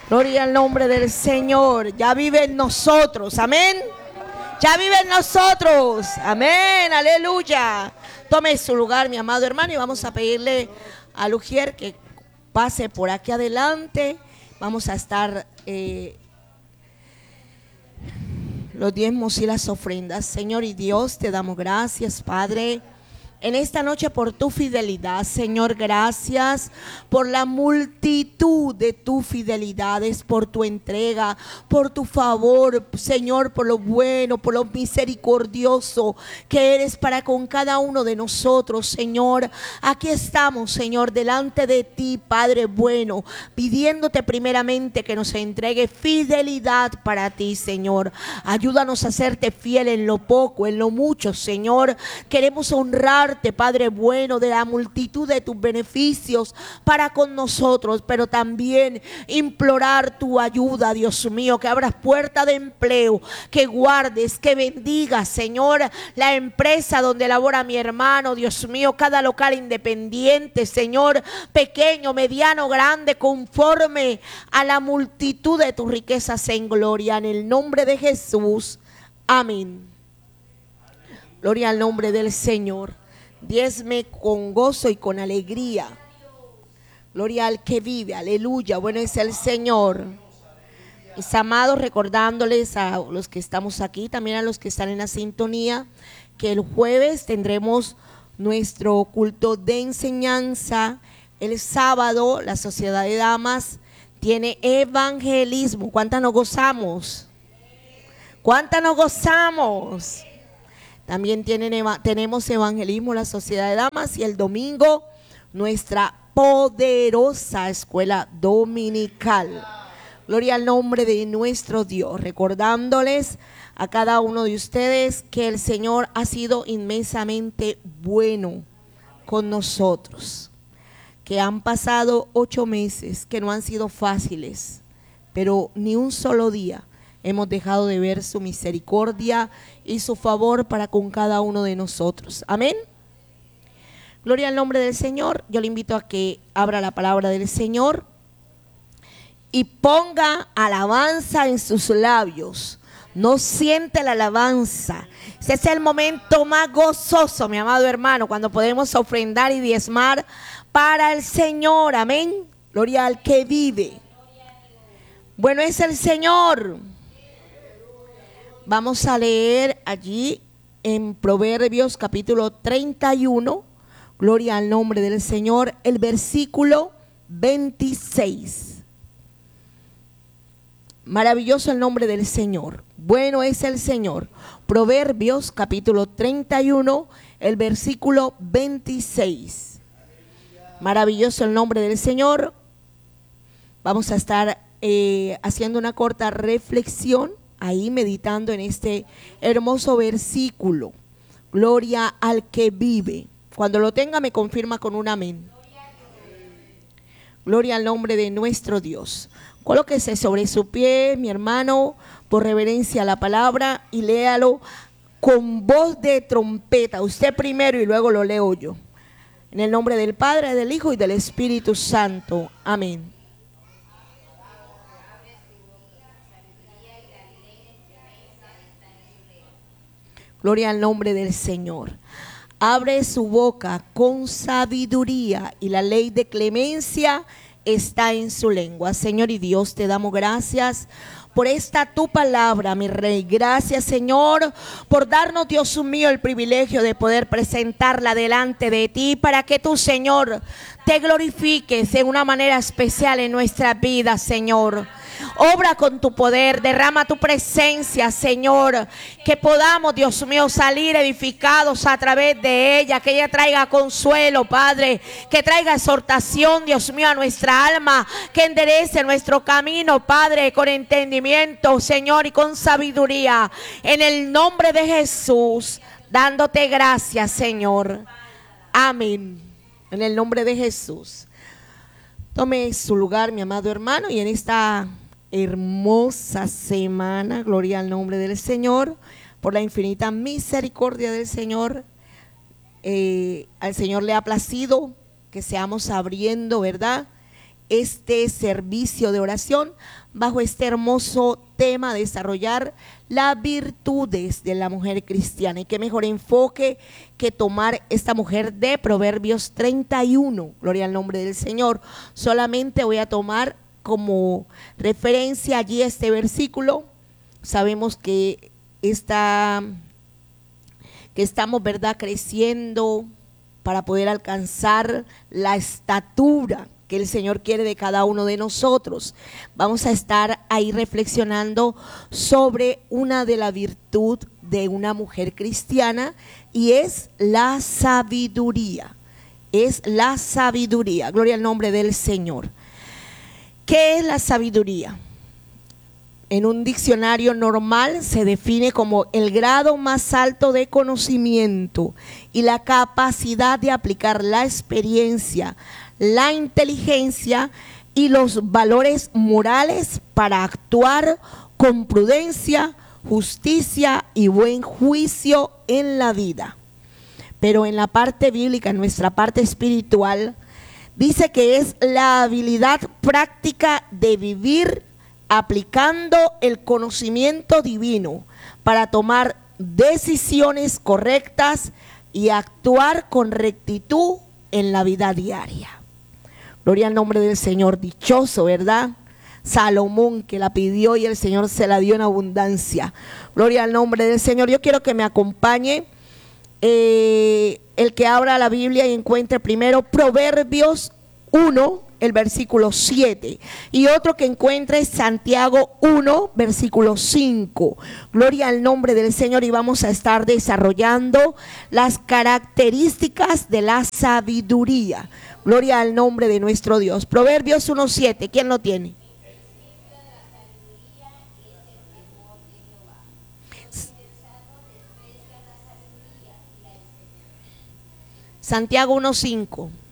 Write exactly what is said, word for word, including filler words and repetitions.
Gloria al nombre del Señor. Ya vive en nosotros, amén. Ya vive en nosotros, amén, aleluya. Tome su lugar, mi amado hermano, y vamos a pedirle a Lugier que pase por aquí adelante. Vamos a estar eh, los diezmos y las ofrendas. Señor y Dios, te damos gracias, Padre, en esta noche por tu fidelidad. Señor, gracias por la multitud de tus fidelidades, por tu entrega, por tu favor, Señor, por lo bueno, por lo misericordioso que eres para con cada uno de nosotros, Señor. Aquí estamos, Señor, delante de ti, Padre bueno, pidiéndote primeramente que nos entregue fidelidad para ti, Señor. Ayúdanos a serte fiel en lo poco, en lo mucho, Señor. Queremos honrar, Padre bueno, de la multitud de tus beneficios para con nosotros, pero también implorar tu ayuda, Dios mío, que abras puerta de empleo, que guardes, que bendigas, Señor, la empresa donde labora mi hermano, Dios mío, cada local independiente, Señor, pequeño, mediano, grande, conforme a la multitud de tus riquezas en gloria, en el nombre de Jesús, amén. Gloria al nombre del Señor. Diezme con gozo y con alegría. Gloria al que vive, aleluya, bueno es el Señor. Mis amados, recordándoles a los que estamos aquí, también a los que están en la sintonía, que el jueves tendremos nuestro culto de enseñanza. El sábado la Sociedad de Damas tiene evangelismo. ¿Cuántas nos gozamos? ¿Cuántas nos gozamos? También tienen, tenemos evangelismo la Sociedad de Damas, y el domingo nuestra poderosa escuela dominical. Gloria al nombre de nuestro Dios, recordándoles a cada uno de ustedes que el Señor ha sido inmensamente bueno con nosotros, que han pasado ocho meses que no han sido fáciles, pero ni un solo día hemos dejado de ver su misericordia y su favor para con cada uno de nosotros. Amén. Gloria al nombre del Señor. Yo le invito a que abra la palabra del Señor y ponga alabanza en sus labios. No siente la alabanza. Ese es el momento más gozoso, mi amado hermano, cuando podemos ofrendar y diezmar para el Señor. Amén. Gloria al que vive. Bueno es el Señor. Vamos a leer allí en Proverbios capítulo treinta y uno, gloria al nombre del Señor, el versículo veintiséis. Maravilloso el nombre del Señor, bueno es el Señor. Proverbios capítulo treinta y uno, el versículo veintiséis. Maravilloso el nombre del Señor. Vamos a estar eh, haciendo una corta reflexión ahí, meditando en este hermoso versículo. Gloria al que vive. Cuando lo tenga me confirma con un amén. Gloria al nombre de nuestro Dios. Colóquese sobre su pie, mi hermano, por reverencia a la palabra, y léalo con voz de trompeta. Usted primero y luego lo leo yo. En el nombre del Padre, del Hijo y del Espíritu Santo. Amén. Gloria al nombre del Señor. Abre su boca con sabiduría, y la ley de clemencia está en su lengua. Señor y Dios, te damos gracias por esta tu palabra, mi Rey. Gracias, Señor, por darnos, Dios mío, el privilegio de poder presentarla delante de ti, para que tú, Señor, te glorifiques de una manera especial en nuestra vida, Señor. Obra con tu poder, derrama tu presencia, Señor, que podamos, Dios mío, salir edificados a través de ella, que ella traiga consuelo, Padre, que traiga exhortación, Dios mío, a nuestra alma, que enderece nuestro camino, Padre, con entendimiento, Señor, y con sabiduría, en el nombre de Jesús, dándote gracias, Señor. Amén. En el nombre de Jesús. Tome su lugar, mi amado hermano, y en esta hermosa semana, gloria al nombre del Señor, por la infinita misericordia del Señor, eh, al Señor le ha placido que seamos abriendo, ¿verdad?, este servicio de oración bajo este hermoso tema, desarrollar las virtudes de la mujer cristiana. Y qué mejor enfoque que tomar esta mujer de Proverbios treinta y uno, gloria al nombre del Señor. Solamente voy a tomar como referencia allí este versículo. Sabemos que, está, que estamos, ¿verdad?, creciendo para poder alcanzar la estatura que el Señor quiere de cada uno de nosotros. Vamos a estar ahí reflexionando sobre una de las virtudes de una mujer cristiana, y es la sabiduría. Es la sabiduría. Gloria al nombre del Señor. ¿Qué es la sabiduría? En un diccionario normal se define como el grado más alto de conocimiento y la capacidad de aplicar la experiencia, la inteligencia y los valores morales para actuar con prudencia, justicia y buen juicio en la vida. Pero en la parte bíblica, en nuestra parte espiritual, dice que es la habilidad práctica de vivir aplicando el conocimiento divino para tomar decisiones correctas y actuar con rectitud en la vida diaria. Gloria al nombre del Señor. Dichoso, ¿verdad? Salomón, que la pidió y el Señor se la dio en abundancia. Gloria al nombre del Señor. Yo quiero que me acompañe eh, el que abra la Biblia y encuentre primero Proverbios uno, el versículo siete, y otro que encuentre Santiago uno, versículo cinco. Gloria al nombre del Señor. Y vamos a estar desarrollando las características de la sabiduría. Gloria al nombre de nuestro Dios. Proverbios uno siete, ¿quién lo tiene? Santiago uno cinco.